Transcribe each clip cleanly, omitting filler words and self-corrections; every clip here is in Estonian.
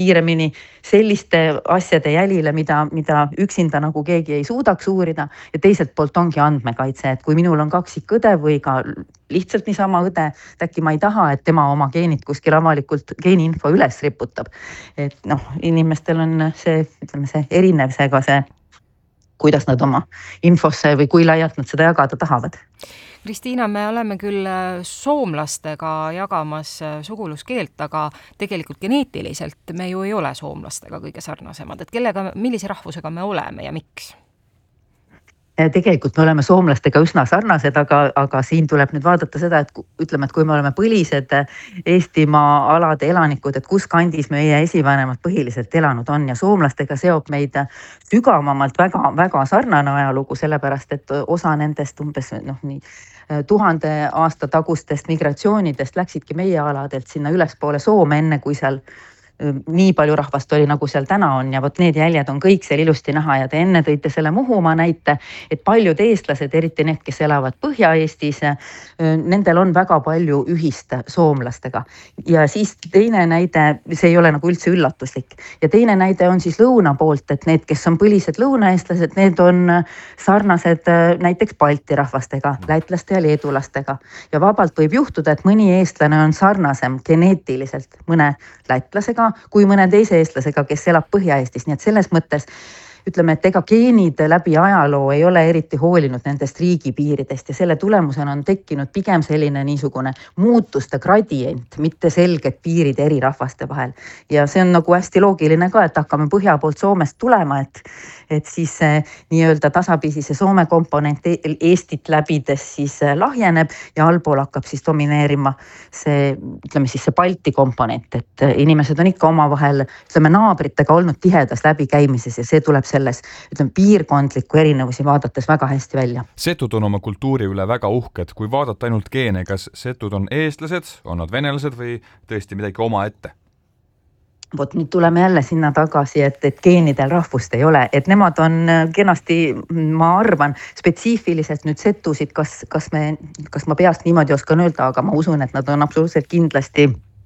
kiiremini selliste asjade jälile, mida üksinda nagu keegi ei suudaks uurida, ja teiselt poolt ongi andmekaitse, et kui minul on kaksikõde või ka lihtsalt niisama õde, et äkki ma ei taha, et tema oma geenid kuskil avalikult geeniinfo üles riputab. Et inimestel on see, ütleme see erinev seega see, kuidas nad oma infosse või kui laialt nad seda jagada tahavad. Kristiina, me oleme küll soomlastega jagamas suguluskeelt, aga tegelikult geneetiliselt me ju ei ole soomlastega kõige sarnasemad. Et millise rahvusega me oleme ja miks? Tegelikult me oleme soomlastega üsna sarnased, aga siin tuleb nüüd vaadata seda, et ütleme, et kui me oleme põlised Eestimaa alade elanikud, et kus kandis meie esivanemad põhiliselt elanud on, ja soomlastega seob meid sügavamalt väga sarnane ajalugu, sellepärast et osa nendest umbes 1000 aasta tagustest migratsioonidest läksidki meie aladelt sinna ülespoole Soome, enne kui seal nii palju rahvast oli, nagu seal täna on, ja vot need jäljed on kõik seal ilusti näha, ja te enne tõite selle Muhumaa näite, et paljud eestlased, eriti need, kes elavad Põhja-Eestis, nendel on väga palju ühist soomlastega. Ja siis teine näide, see ei ole nagu üldse üllatuslik, ja teine näide on siis lõuna poolt, et need, kes on põlised lõunaeestlased, need on sarnased näiteks Balti rahvastega, lätlaste ja leedulastega, ja vabalt võib juhtuda, et mõni eestlane on sarnasem geneetiliselt mõne lätlasega kui mõne teise eestlasega, kes elab Põhja-Eestis. Nii et selles mõttes ütleme, et ega geenid läbi ajaloo ei ole eriti hoolinud nendest riigipiiridest, ja selle tulemusena on tekkinud pigem selline niisugune muutuste gradient, mitte selged piirid eri rahvaste vahel. Ja see on nagu hästi loogiline ka, et hakkame põhja poolt Soomest tulema, et siis nii-öelda tasapisi see Soome komponent Eestit läbides siis lahjeneb ja allpool hakkab siis domineerima see, ütleme siis see Balti komponent, et inimesed on ikka omavahel, ütleme, naabritega olnud tihedas läbikäimises, ja see tuleb selles, ütleme, piirkondliku erinevusi vaadates väga hästi välja. Setud on oma kultuuri üle väga uhked. Kui vaadata ainult geene, kas setud on eestlased, on nad venelased või tõesti midagi oma ette? Vot nüüd tuleme jälle sinna tagasi, et geenidel rahvust ei ole, et nemad on kenasti, ma arvan, spetsiifiliselt nüüd setusid, kas ma peast niimoodi oskan öelda, aga ma usun, et nad on absoluutselt kindlasti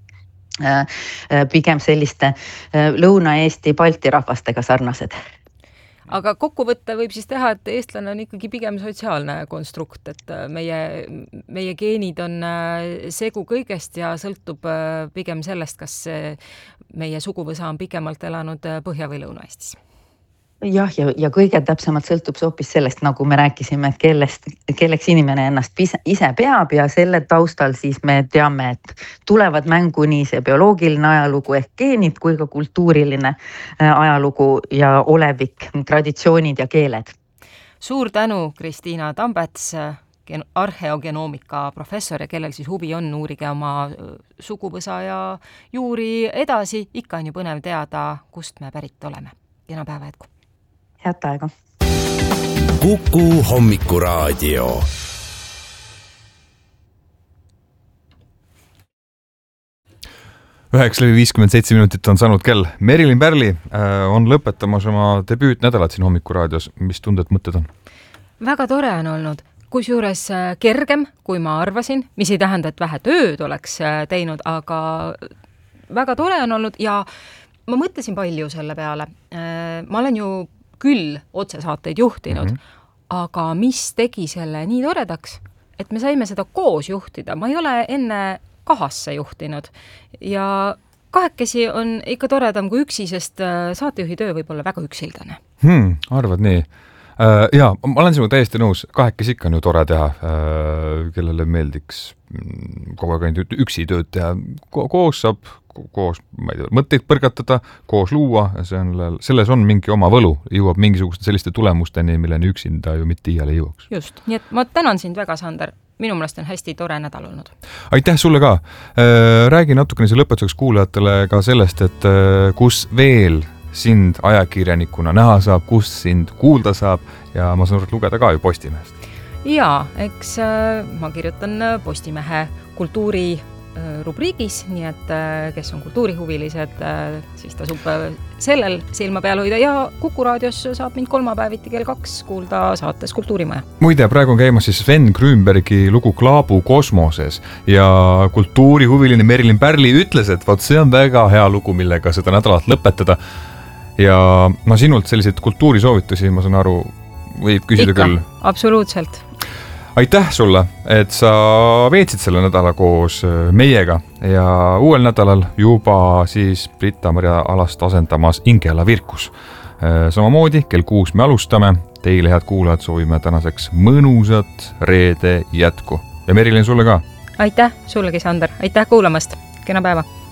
pigem selliste Lõuna-Eesti Balti rahvastega sarnased. Aga kokkuvõtte võib siis teha, et eestlane on ikkagi pigem sotsiaalne konstrukt, et meie geenid on segu kõigest ja sõltub pigem sellest, kas meie suguvõsa on pikemalt elanud Põhja- või Lõuna-Eestis. Jah, ja kõige täpsemalt sõltub see hoopis sellest, nagu me rääkisime, et kelleks inimene ennast ise peab, ja selle taustal siis me teame, et tulevad mängu nii see bioloogiline ajalugu ehk geenid kui ka kultuuriline ajalugu ja olevik, traditsioonid ja keeled. Suur tänu, Kristiina Tambets, arheogenoomika professor, ja kellel siis huvi on, uurige oma suguvõsa ja juuri edasi. Ikka on ju põnev teada, kust me pärit oleme. Kena päeva jätku. Head aega. Kuku hommikuraadio. Üheks läbi 57 minutit on saanud kell. Merilin Pärli on lõpetamas oma debüütnädalat siin hommikuraadios. Mis tunded, mõtted on? Väga tore on olnud. Kusjuures kergem, kui ma arvasin, mis ei tähenda, et vähe tööd oleks teinud, aga väga tore on olnud ja ma mõtlesin palju selle peale. Ma olen ju küll otsesaateid juhtinud, aga mis tegi selle nii toredaks, et me saime seda koos juhtida. Ma ei ole enne kahasse juhtinud ja kahekesi on ikka toredam kui üksi, sest saatejuhi töö võib olla väga üksildane. Arvad nii? Jaa, ma olen sinuga täiesti nõus. Kahekesi ikka on ju tore teha, kellele meeldiks kogu aeg ainult üksi tööd teha. Koos saab koos, ma ei tea, mõtteid põrgatada, koos luua, selles on mingi oma võlu, jõuab mingisuguste selliste tulemusteni, milleni üksinda ju mitte iiale jõuaks. Just, nii et ma tänan sind väga, Sander. Minu meelest on hästi tore nädal olnud. Aitäh sulle ka. Räägi natukene see lõpetuseks kuulajatele ka sellest, et kus veel sind ajakirjanikuna näha saab, kus sind kuulda saab ja ma saan lugeda ka ju Postimehest. Jaa, eks ma kirjutan Postimehe kultuuri rubriigis, nii et kes on kultuurihuvilised, siis tasub sellel silma peal hoida ja Kuku raadios saab mind kolmapäeviti kell 2 kuulda saates Kultuurimaja. Muide, praegu on käimas siis Sven Grünbergi lugu Klaabu kosmoses ja kultuurihuviline Merilin Pärli ütles, et vaat see on väga hea lugu, millega seda nädalat lõpetada. Ja sinult selliseid kultuurisoovitusi, ma saan aru, võib küsida küll. Absoluutselt. Aitäh sulle, et sa veetsid selle nädala koos meiega ja uuel nädalal juba siis Britta-Maria Alast asendamas Ingela Virkus. Samamoodi kell 6 me alustame. Teile, head kuulajad, soovime tänaseks mõnusat reede jätku. Ja Merilin, sulle ka. Aitäh sullegi, Sander. Aitäh kuulamast. Kena päeva.